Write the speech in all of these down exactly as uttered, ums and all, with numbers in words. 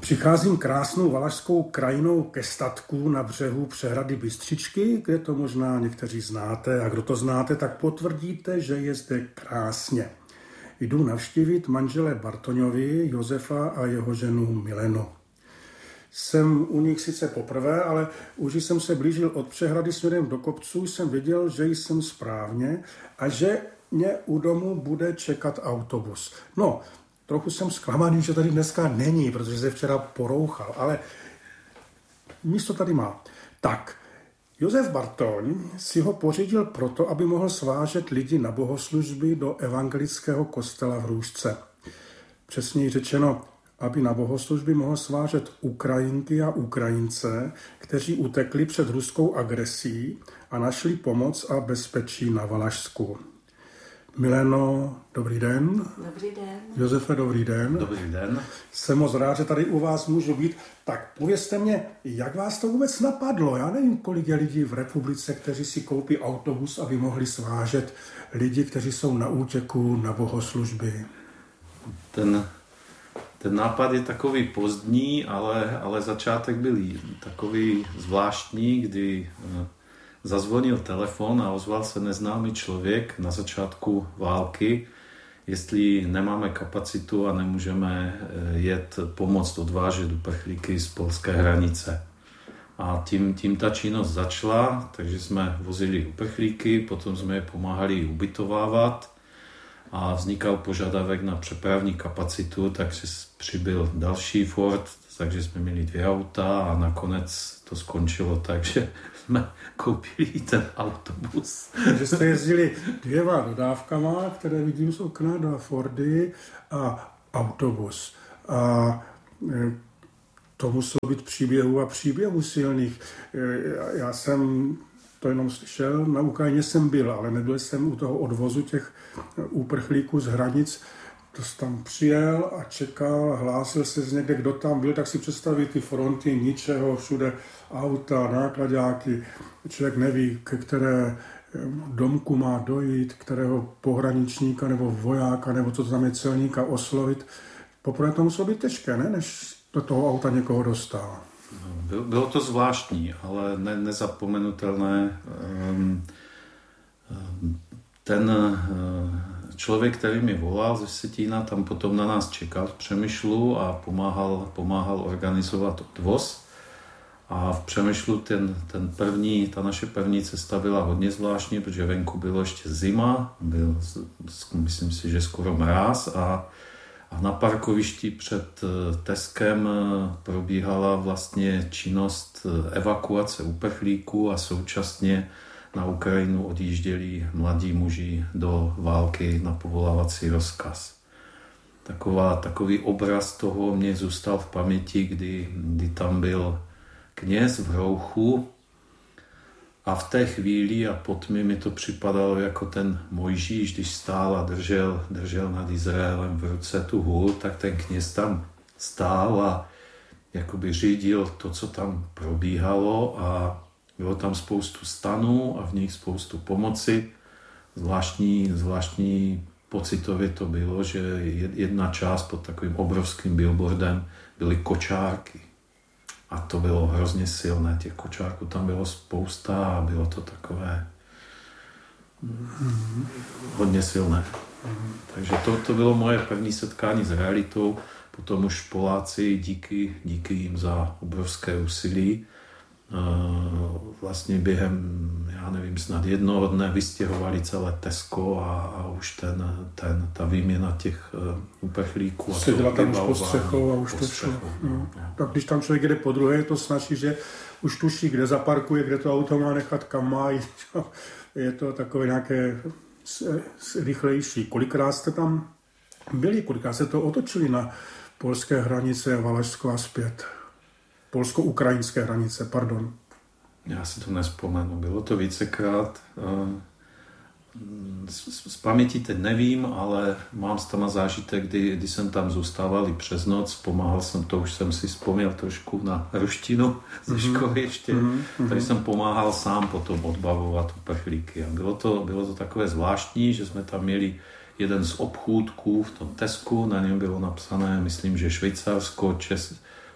Přicházím krásnou valašskou krajinou ke statku na břehu přehrady Bystřičky, kde to možná někteří znáte, a kdo to znáte, tak potvrdíte, že je zde krásně. Jdu navštívit manžele Bartoňovi, Josefa a jeho ženu Milenu. Jsem u nich sice poprvé, ale už jsem se blížil od přehrady směrem do kopců, jsem věděl, že jsem správně a že mě u domu bude čekat autobus. No, trochu jsem zklamaný, že tady dneska není, protože se včera porouchal, ale místo tady má. Tak, Josef Bartoň si ho pořídil proto, aby mohl svážet lidi na bohoslužby do evangelického kostela v Růžce. Přesněji řečeno, aby na bohoslužby mohl svážet Ukrajinky a Ukrajince, kteří utekli před ruskou agresí a našli pomoc a bezpečí na Valašsku. Mileno, dobrý den. Dobrý den. Josefe, dobrý den. Dobrý den. Jsem moc rád, že tady u vás můžu být. Tak povězte mě, jak vás to vůbec napadlo? Já nevím, kolik je lidí v republice, kteří si koupí autobus, aby mohli svážet lidi, kteří jsou na útěku na bohoslužby. Ten, ten nápad je takový pozdní, ale, ale začátek byl takový zvláštní, kdy zazvonil telefon a ozval se neznámý člověk na začátku války, jestli nemáme kapacitu a nemůžeme jet pomoct odvážet uprchlíky z polské hranice. A tím, tím ta činnost začala, takže jsme vozili uprchlíky, potom jsme je pomáhali ubytovávat a vznikal požadavek na přepravní kapacitu, takže přibyl další Ford, takže jsme měli dvě auta a nakonec to skončilo tak, že jsme koupili ten autobus. Takže jste jezdili dvěma dodávkama, které vidím z okna, dva Fordy a autobus. A to muselo být příběhů a příběhů silných. Já jsem to jenom slyšel, na Ukrajině jsem byl, ale nebyl jsem u toho odvozu těch úprchlíků z hranic. To tam přijel a čekal, hlásil se z někde, kdo tam byl, tak si představí ty fronty, ničeho, všude auta, nákladáky. Člověk neví, ke které domku má dojít, kterého pohraničníka nebo vojáka, nebo co tam je celníka oslovit. Poprvé to muselo být těžké, ne? Než do toho auta někoho dostal. Bylo to zvláštní, ale ne, nezapomenutelné. Ten člověk, který mi volal ze Vsetína, tam potom na nás čekal v Přemyšlu a pomáhal, pomáhal organizovat odvoz. A v Přemyšlu ten, ten první, ta naše první cesta byla hodně zvláštní, protože venku bylo ještě zima, byl, myslím si, že skoro mráz a, a na parkovišti před Teskem probíhala vlastně činnost evakuace uprchlíků a současně na Ukrajinu odjížděli mladí muži do války na povolávací rozkaz. Taková, takový obraz toho mě zůstal v paměti, kdy, kdy tam byl kněz v rouchu a v té chvíli a pod mě mi to připadalo jako ten Mojžíš, když stál a držel, držel nad Izraelem v ruce tu hůl, tak ten kněz tam stál a jakoby řídil to, co tam probíhalo a bylo tam spoustu stanů a v nich spoustu pomoci. Zvláštní, zvláštní pocitově to bylo, že jedna část pod takovým obrovským billboardem byly kočárky. A to bylo hrozně silné. Těch kočárků tam bylo spousta a bylo to takové mm, hodně silné. Mm. Takže to, to bylo moje první setkání s realitou. Potom už Poláci, díky, díky jim za obrovské úsilí, vlastně během, já nevím, snad jednoho dne vystěhovali celé Tesco a, a už ten, ten, ta výměna těch uprchlíků. Seděla tam už pod střechou a už to šlo. No. Tak když tam člověk jde po druhé, je to snaží, že už tuší, kde zaparkuje, kde to auto má nechat, kam má jít. Je to takové nějaké rychlejší. Kolikrát jste tam byli, kolikrát jste to otočili na polské hranice, Valašsko a zpět? Polsko-ukrajinské hranice, pardon. Já si to nespomenu, bylo to vícekrát. Z, z paměti teď nevím, ale mám tam zážitek, kdy, kdy jsem tam zůstával i přes noc, pomáhal jsem, to už jsem si vzpomněl trošku na ruštinu ze školy ještě, mm-hmm. takže jsem pomáhal sám potom odbavovat uprchlíky. A bylo to, bylo to takové zvláštní, že jsme tam měli jeden z obchůdků v tom Tesku, na něm bylo napsané, myslím, že Švýcarsko, Čes,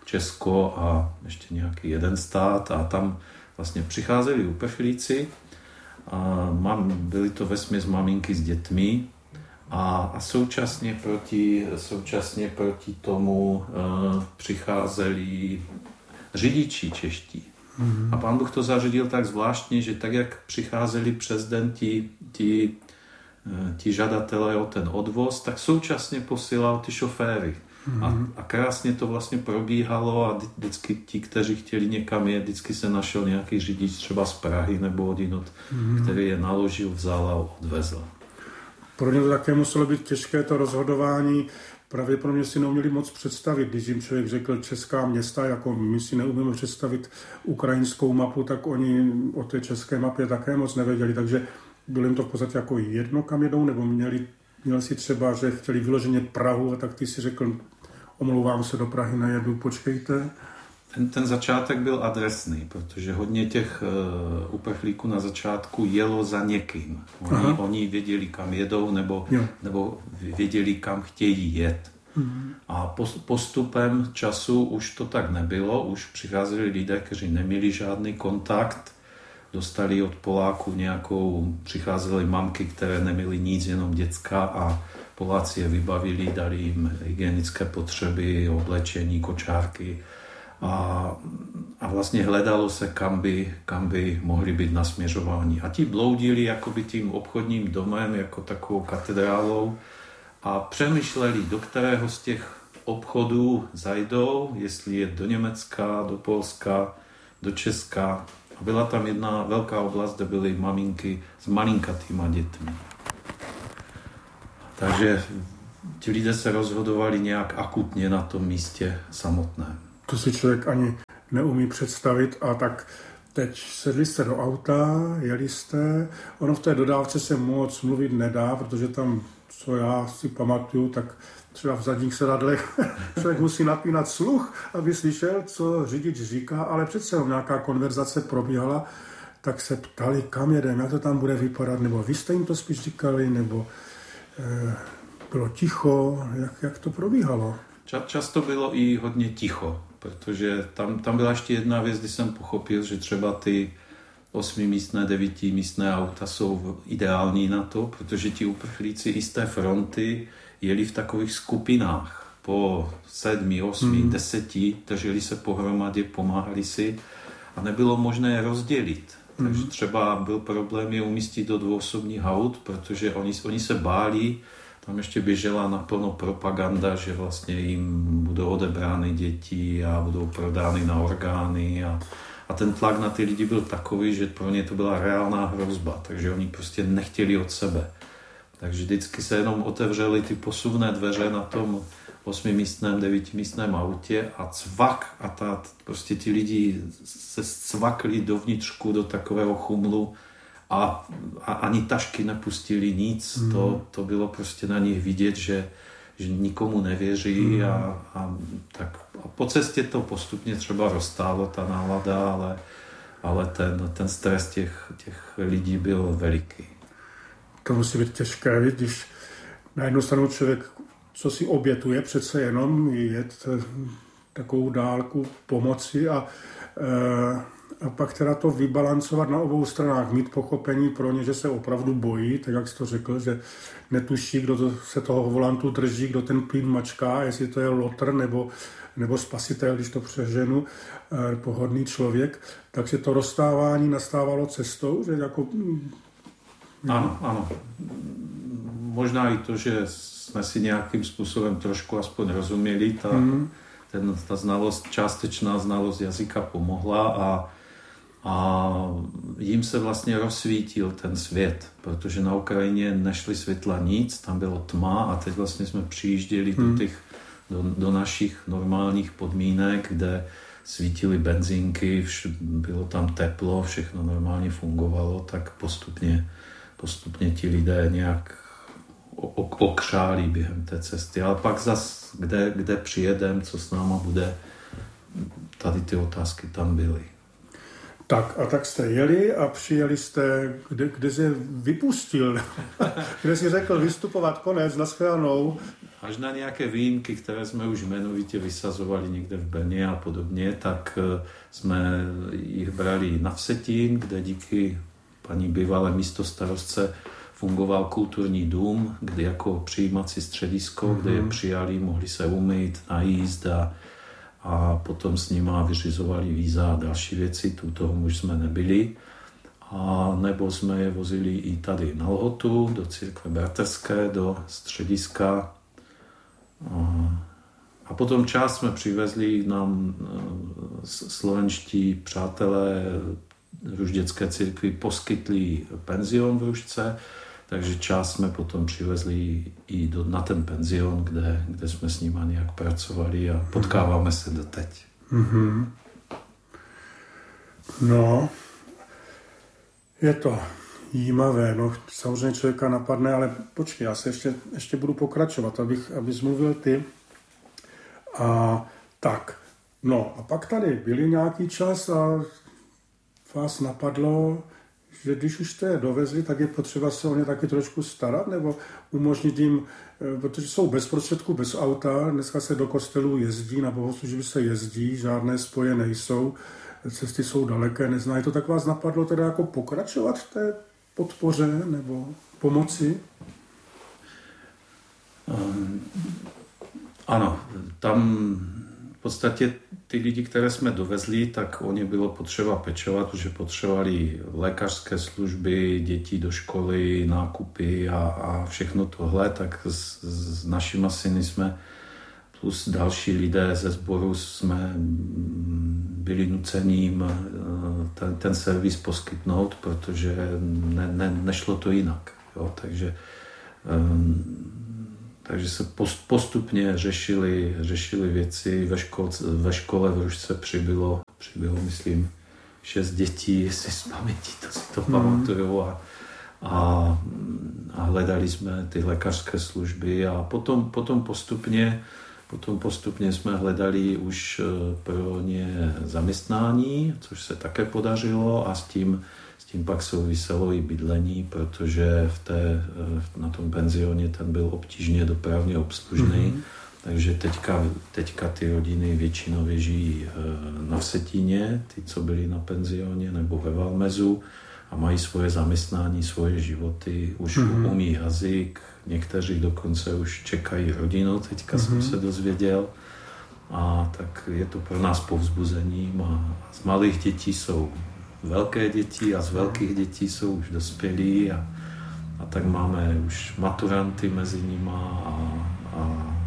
Česko a ještě nějaký jeden stát a tam vlastně přicházeli uprchlíci a mám, byly to vesměs maminky s dětmi a, a současně, proti, současně proti tomu uh, přicházeli řidiči čeští. Mm-hmm. A Pán Bůh to zařídil tak zvláštně, že tak, jak přicházeli přes den ti, ti, ti žadatelé o ten odvoz, tak současně posílal ty šoféry. Mm-hmm. A, a krásně to vlastně probíhalo a vždycky ti, kteří chtěli někam jet, vždycky se našel nějaký řidič třeba z Prahy nebo odinut, mm-hmm. který je naložil, vzal a odvezl. Pro ně to také muselo být těžké to rozhodování. Pravděpodobně si neuměli moc představit, když jim člověk řekl česká města, jako my si neumíme představit ukrajinskou mapu, tak oni o té české mapě také moc nevěděli, takže bylo jim to v podstatě jako jedno, kam jedou, nebo měli, měli si třeba, že chtěli vyloženě Prahu, a tak ty si řekl, omlouvám se, do Prahy nejedu, počkejte. Ten, ten začátek byl adresný, protože hodně těch uh, uprchlíků na začátku jelo za někým. Oni, oni věděli, kam jedou, nebo, nebo věděli, kam chtějí jet. Mm. A postupem času už to tak nebylo, už přicházeli lidé, kteří neměli žádný kontakt, dostali od Poláků nějakou, přicházely mamky, které neměly nic, jenom děcka a Poláci je vybavili, dali jim hygienické potřeby, oblečení, kočárky. A, a vlastně hledalo se, kam by, kam by mohli být nasměřováni. A ti bloudili jakoby tím obchodním domem, jako takovou katedrálou a přemýšleli, do kterého z těch obchodů zajdou, jestli je do Německa, do Polska, do Česka. A byla tam jedna velká oblast, kde byly maminky s malinkatýma dětmi. Takže ti lidé se rozhodovali nějak akutně na tom místě samotném. To si člověk ani neumí představit a tak teď sedli jste do auta, jeli jste, ono v té dodávce se moc mluvit nedá, protože tam, co já si pamatuju, tak třeba v zadních sedadlech člověk musí napínat sluch, aby slyšel, co řidič říká, ale přece nějaká konverzace probíhala, tak se ptali, kam jedeme, jak to tam bude vypadat, nebo vy jste jim to spíš říkali, nebo eh, bylo ticho, jak, jak to probíhalo? Často bylo i hodně ticho, protože tam, tam byla ještě jedna věc, kdy jsem pochopil, že třeba ty osmimístné, devítimístné auta jsou ideální na to, protože ti uprchlíci i z té fronty jeli v takových skupinách po sedmi, osmi, mm. deseti, drželi se pohromadě, pomáhali si a nebylo možné je rozdělit. Mm. Takže třeba byl problém je umístit do dvouosobních aut, protože oni, oni se báli. Tam ještě běžela naplno propaganda, že vlastně jim budou odebrány děti a budou prodány na orgány. A, a ten tlak na ty lidi byl takový, že pro ně to byla reálná hrozba. Takže oni prostě nechtěli od sebe. Takže vždycky se jenom otevřely ty posuvné dveře na tom osmimístném, devítimístném autě a cvak. A ta, prostě ti lidi se cvakli dovnitřku do takového chumlu. A, a ani tašky nepustili nic, mm. to, to bylo prostě na nich vidět, že, že nikomu nevěří mm. a, a, tak, a po cestě to postupně třeba roztálo, ta nálada, ale, ale ten, ten stres těch, těch lidí byl veliký. To musí být těžké, když na jednu stranu člověk, co si obětuje, přece jenom jet takovou dálku pomoci a e, A pak teda to vybalancovat na obou stranách, mít pochopení pro ně, že se opravdu bojí, tak jak jsi to řekl, že netuší, kdo to, se toho volantu drží, kdo ten plyn mačká, jestli to je lotr nebo, nebo spasitel, když to přeženu, eh, pohodný člověk. Takže to rozstávání nastávalo cestou, že jako... Ano, ano. Možná i to, že jsme si nějakým způsobem trošku aspoň rozuměli, ta, mm. ten, ta znalost, částečná znalost jazyka pomohla a A jim se vlastně rozsvítil ten svět, protože na Ukrajině nešly světla nic, tam bylo tma a teď vlastně jsme přijížděli hmm. do, těch, do, do našich normálních podmínek, kde svítily benzínky, vš, bylo tam teplo, všechno normálně fungovalo, tak postupně, postupně ti lidé nějak okřáli během té cesty. Ale pak zas, kde, kde přijedem, co s náma bude, tady ty otázky tam byly. Tak a tak jste jeli a přijeli jste, kde, kde jsi vypustil, kde jsi řekl vystupovat, konec, nashledanou. až na nějaké výjimky, které jsme už jmenovitě vysazovali někde v Brně a podobně, tak jsme jich brali na Vsetín, kde díky paní bývalé místostarostce fungoval kulturní dům, kde jako přijímací středisko, mm-hmm. kde je přijali, mohli se umýt, najíst a, a potom s nima vyřizovali víza a další věci, tu toho už jsme nebyli. A nebo jsme je vozili i tady na Lhotu, do církve bratrské, do střediska. A potom část jsme přivezli, nám slovenští přátelé Ružděcké církvi poskytli penzion v Ružce, takže část jsme potom přivezli i do, na ten penzion, kde, kde jsme s nimi nějak pracovali a potkáváme se doteď. Mm-hmm. No, je to jímavé, no samozřejmě člověka napadne, ale počkej, já se ještě, ještě budu pokračovat, abych, abys mluvil ty. A tak, no a pak tady byli nějaký čas a vás napadlo, že když už jste je dovezli, tak je potřeba se o ně taky trošku starat, nebo umožnit jim, protože jsou bez prostředků, bez auta, dneska se do kostelů jezdí, na bohoslužby se jezdí, žádné spoje nejsou, cesty jsou daleké, neznají to, tak vás napadlo teda jako pokračovat v té podpoře nebo pomoci? Um, ano, tam v podstatě ty lidi, které jsme dovezli, tak o ně bylo potřeba pečovat, protože potřebovali lékařské služby, děti do školy, nákupy a, a všechno tohle, tak s, s našimi syny jsme plus další lidé ze sboru jsme byli nuceni ten, ten servis poskytnout, protože ne, ne, nešlo to jinak. Jo? Takže, um, takže se postupně řešili, řešili věci. Ve, škol, ve škole v Ružce přibylo, přibylo, myslím, šest dětí, jestli z paměti to si to mm. pamatuju. A, a, a hledali jsme ty lékařské služby a potom, potom postupně Potom postupně jsme hledali už pro ně zaměstnání, což se také podařilo a s tím, s tím pak souviselo i bydlení, protože v té, na tom penzioně ten byl obtížně dopravně obslužný, mm-hmm. takže teďka, teďka ty rodiny většinově žijí na Vsetíně, ty, co byli na penzioně nebo ve Valmezu a mají svoje zaměstnání, svoje životy, už mm-hmm. umí jazyk, někteří dokonce už čekají rodinu, teďka mm-hmm. jsem se dozvěděl. A tak je to pro nás povzbuzením. A z malých dětí jsou velké děti a z velkých dětí jsou už dospělí. A, a tak máme už maturanty mezi nima a, a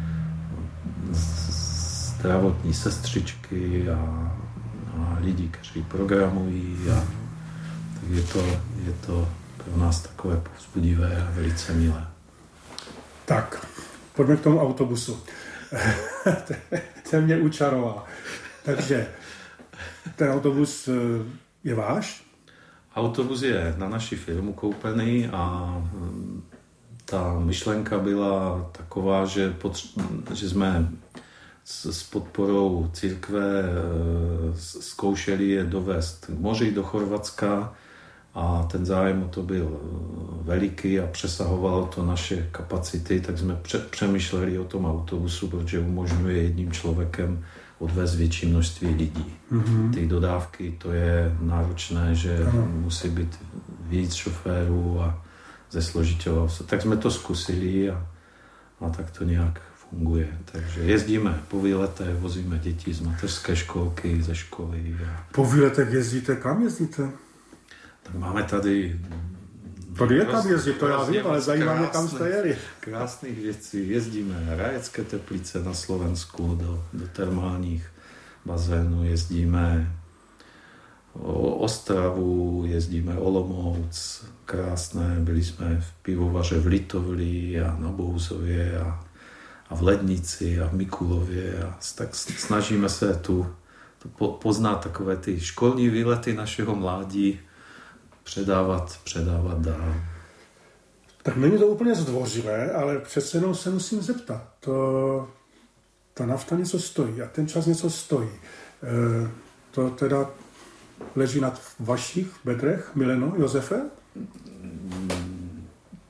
zdravotní sestřičky a, a lidi, kteří programují. A, tak je to, je to pro nás takové povzbudivé a velice milé. Tak, pojďme k tomu autobusu. Ten mě učaroval. Takže ten autobus je váš? Autobus je na naši firmu koupený a ta myšlenka byla taková, že, potř- že jsme s, s podporou církve zkoušeli je dovést k moři do Chorvatska. A ten zájem o to byl veliký a přesahovalo to naše kapacity, tak jsme přemýšleli o tom autobusu, protože umožňuje jedním člověkem odvést větší množství lidí. Mm-hmm. Ty dodávky, to je náročné, že ano. musí být víc šoférů a ze složitého. Tak jsme to zkusili a, a tak to nějak funguje. Takže jezdíme po výletech, vozíme děti z mateřské školky, ze školy. A... Po výletech jezdíte? Kam jezdíte? Tak máme tady... Tady je tam jezdit, to já vím, ale zajímá mě, kam jste jeli. Krásných věcí. Jezdíme na Rajecké Teplice na Slovensku, do, do termálních bazénů, jezdíme o Ostravu, jezdíme Olomouc, krásné, byli jsme v pivovaře v Litovli a na Bohusově a, a v Lednici a v Mikulově a tak snažíme se tu po, poznat takové ty školní výlety našeho mládí, předávat, předávat dál. Tak není to úplně zdvořilé, ale přece jenom se musím zeptat. To, ta nafta něco stojí a ten čas něco stojí. E, to teda leží na vašich bedrech, Mileno, Josefe?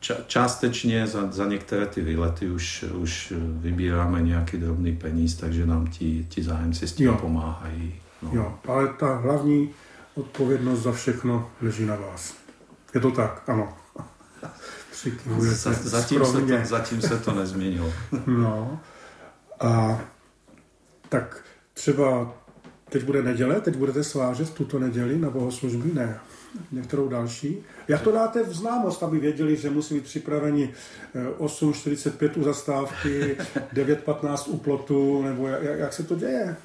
ča, částečně za, za některé ty výlety už, už vybíráme nějaký drobný peníz, takže nám ti, ti zájemci s tím jo. pomáhají. No. Jo, ale ta hlavní odpovědnost za všechno leží na vás. Je to tak? Ano. Z, zatím, se to, zatím se to nezměnilo. No. A tak třeba teď bude neděle, teď budete svážet tuto neděli na bohoslužby? Ne. Některou další? Jak to dáte v známost, aby věděli, že musí být připraveni osm čtyřicet pět u zastávky, devět patnáct u plotu, nebo jak, jak se to děje?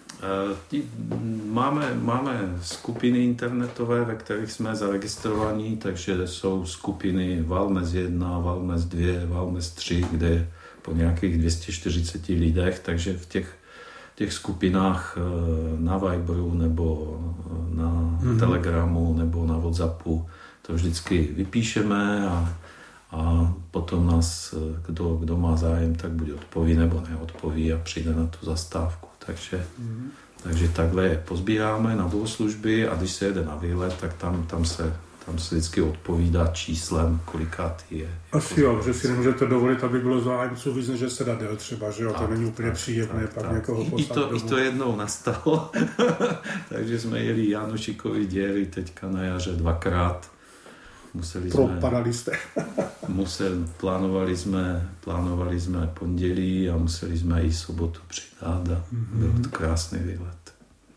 Máme, máme skupiny internetové, ve kterých jsme zaregistrovaní, takže jsou skupiny Valmes jedna, Valmes dva, Valmes tři, kde je po nějakých dvě stě čtyřicet lidech, takže v těch, těch skupinách na Viberu nebo na mm-hmm. Telegramu nebo na WhatsAppu to vždycky vypíšeme a, a potom nás, kdo, kdo má zájem, tak buď odpoví nebo neodpoví a přijde na tu zastávku. Takže, mm. takže takhle je pozbíráme na bohoslužby a když se jede na výlet, tak tam, tam, se, tam se vždycky odpovídá číslem, kolikátý je. Asi jo, že si nemůžete dovolit, aby bylo zájemců víc než sedadel třeba, že jo, tak, to není úplně tak, příjemné tak, pak tak. někoho poslat. I to, I to jednou nastalo, takže jsme jeli Janošikovi děry teďka na jaře dvakrát. Museli Propadali jste. musel, plánovali, jsme, plánovali jsme pondělí a museli jsme i sobotu přidat a mm-hmm. byl to krásný výlet.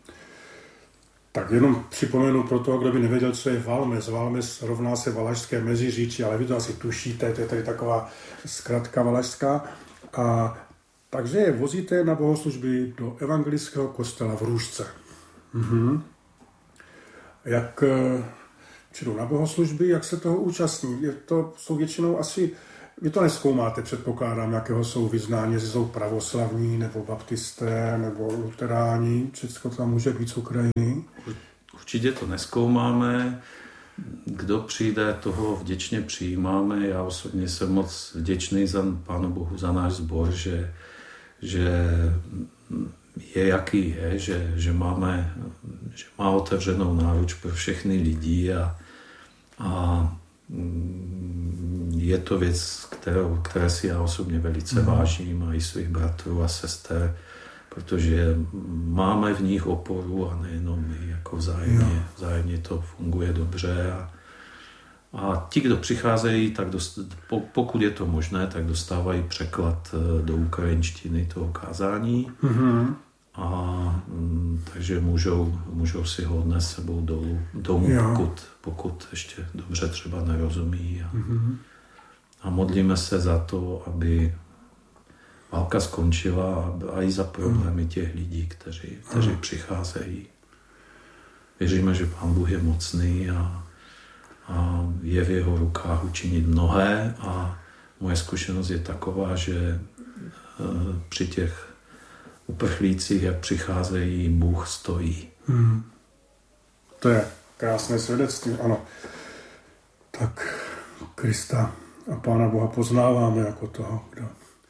Tak jenom připomenu pro toho, kdo by nevěděl, co je Valmes. Valmes rovná se Valašské Meziříčí, ale vy to asi tušíte, to je tady taková zkratka valašská. A takže je vozíte na bohoslužby do evangelického kostela v Růžce. Mm-hmm. Jak... Čili na bohoslužby, jak se toho účastní? Je to, jsou většinou asi, vy to nezkoumáte, předpokládám, jakého jsou vyznání, jestli jsou pravoslavní, nebo baptisté, nebo luteráni, všechno tam může být z Ukrajiny. Určitě to nezkoumáme. Kdo přijde, toho vděčně přijímáme. Já osobně jsem moc vděčný za Pánu Bohu, za náš sbor, že, že je jaký je, že, že máme, že má otevřenou náruč pro všechny lidi a, a je to věc, kterou, které si já osobně velice mm. vážím a i svých bratrů a sester, protože máme v nich oporu a nejenom my, jako vzájemně, vzájemně to funguje dobře a, a ti, kdo přicházejí, tak dost, pokud je to možné, tak dostávají překlad do ukrajinštiny toho kázání. Mm-hmm. A takže můžou, můžou si ho odnést sebou dolů, domů, pokud, pokud ještě dobře třeba nerozumí. A, mm-hmm. a modlíme se za to, aby válka skončila a i za problémy těch lidí, kteří, kteří mm. přicházejí. Věříme, že Pán Bůh je mocný a, a je v jeho rukách učinit mnohé a moje zkušenost je taková, že při těch uprchlících, jak přicházejí, Bůh stojí. Hmm. To je krásné svědectví, ano. Tak Krista a Pána Boha poznáváme jako toho, kdo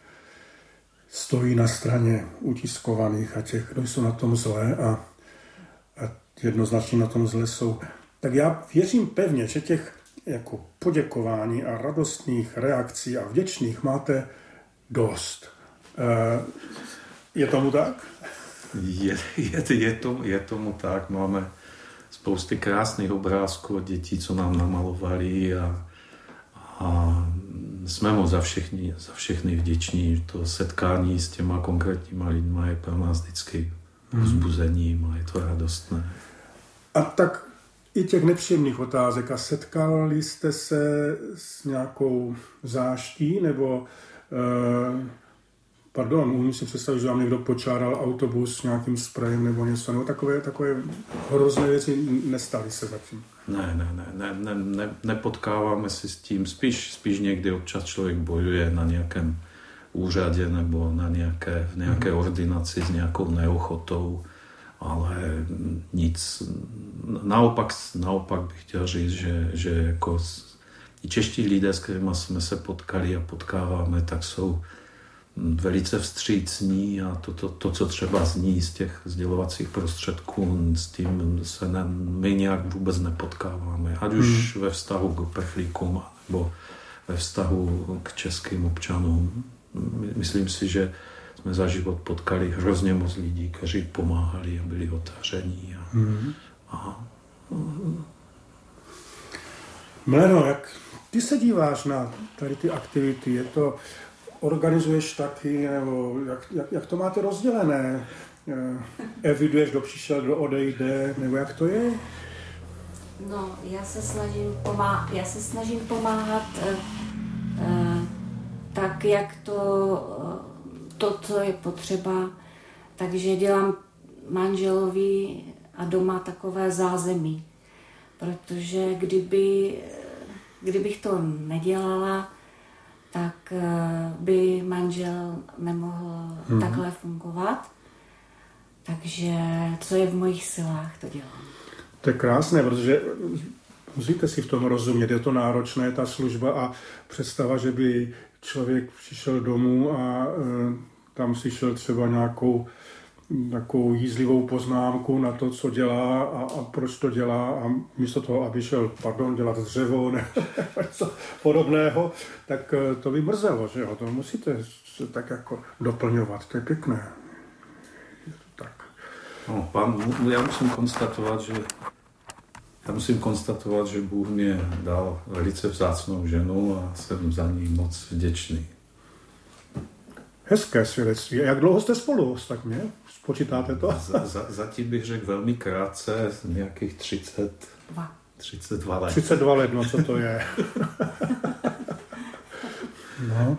stojí na straně utiskovaných a těch, kdo jsou na tom zlé a, a jednoznačně na tom zlé jsou. Tak já věřím pevně, že těch jako poděkování a radostných reakcí a vděčných máte dost. E, Je tomu tak? Je, je, je, to, je tomu tak. Máme spousty krásných obrázků od dětí, co nám namalovali a, a jsme moc za všechny, za všechny vděční. To setkání s těma konkrétníma lidma je pro nás vždycky vzbuzením a je to radostné. A tak i těch nepříjemných otázek. A setkali jste se s nějakou záští nebo... Uh, Pardon, umím si představit, že vám někdo počáral autobus nějakým sprejem nebo něco, nebo takové, takové hrozné věci nestaly se zatím. Ne, ne, ne, ne, ne, ne nepotkáváme se s tím, spíš, spíš někdy občas člověk bojuje na nějakém úřadě nebo na nějaké, v nějaké mm. ordinaci s nějakou neochotou, ale nic, naopak, naopak bych chtěl říct, že, že jako i čeští lidé, s kterými jsme se potkali a potkáváme, tak jsou velice vstřícní a to, to, to, co třeba zní z těch sdělovacích prostředků, s tím se ne, my nějak vůbec nepotkáváme. Ať už hmm. ve vztahu k uprchlíkům, nebo ve vztahu k českým občanům. Myslím si, že jsme za život potkali hrozně moc lidí, kteří pomáhali a byli otevření. A, mm. a, Mleno, jak ty se díváš na tady ty aktivity? Je to, organizuješ taky, nebo jak, jak, jak to máte rozdělené? Eviduješ, kdo přišel, kdo odejde, nebo jak to je? No, já se snažím, pomá- já se snažím pomáhat eh, eh, tak, jak to, to, co je potřeba. Takže dělám manželovi a doma takové zázemí. Protože kdyby, kdybych to nedělala, tak by manžel nemohl hmm. takhle fungovat. Takže co je v mojich silách, to dělám. To je krásné, protože musíte si v tom rozumět, je to náročné, ta služba a představa, že by člověk přišel domů a e, tam slyšel třeba nějakou takovou jízlivou poznámku na to, co dělá a, a proč to dělá a místo toho, aby šel, pardon, dělat dřevo nebo něco podobného, tak to by mrzelo, že jo, to musíte se tak jako doplňovat, to je pěkné. Je to tak. No, pán, já musím konstatovat, že já musím konstatovat, že Bůh mě dal velice vzácnou ženu a jsem za ní moc vděčný. Hezké svědectví. Jak dlouho jste spolu ostatně? Spočítáte to? Za, za, zatím bych řekl velmi krátce, nějakých třicet, třicet dva let. třicet dva let, no co to je? No.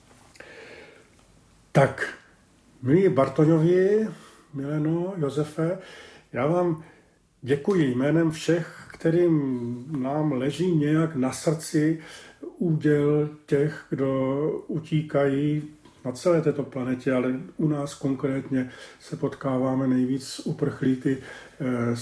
Tak, milí Bartoňovi, Mileno, Josefe, já vám děkuji jménem všech, kterým nám leží nějak na srdci úděl těch, kdo utíkají na celé této planetě, ale u nás konkrétně se potkáváme nejvíc uprchlíky z